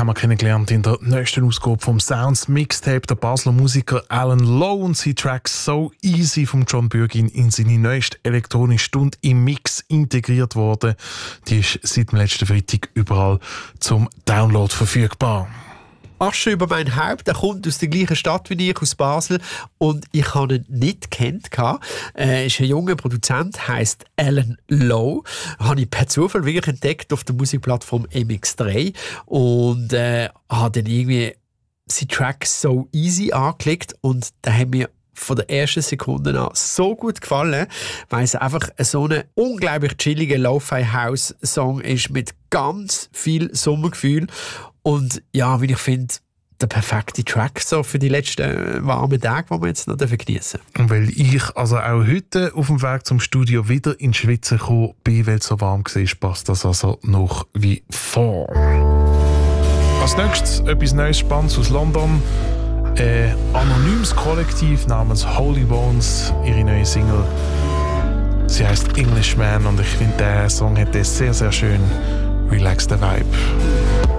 haben wir kennengelernt in der nächsten Ausgabe vom Sounds Mixtape. Der Basler Musiker Alan Lowe und sein Track «So Easy» von John Bürgin in seine neueste elektronische Stunde im Mix integriert worden. Die ist seit dem letzten Freitag überall zum Download verfügbar. Asche über mein Haupt, der kommt aus der gleichen Stadt wie ich, aus Basel, und ich habe ihn nicht gekannt. Er ist ein junger Produzent, heisst Alan Lowe. Habe ich per Zufall wirklich entdeckt auf der Musikplattform MX3 und habe dann irgendwie seinen Track «So Easy» angeklickt und der hat mir von der ersten Sekunde an so gut gefallen, weil es einfach so ein unglaublich chilliger Lo-Fi-House-Song ist mit ganz viel Sommergefühl. Und ja, wie ich finde, der perfekte Track so für die letzten warmen Tage, die wir jetzt noch geniessen dürfen. Und weil ich also auch heute auf dem Weg zum Studio wieder ins Schwitzen gekommen bin, weil es so warm war, passt das also noch wie vor. Als nächstes etwas Neues, Spannendes aus London. Ein anonymes Kollektiv namens Holy Bones, ihre neue Single. Sie heisst Englishman und ich finde, der Song hat sehr, sehr schön relaxed Vibe.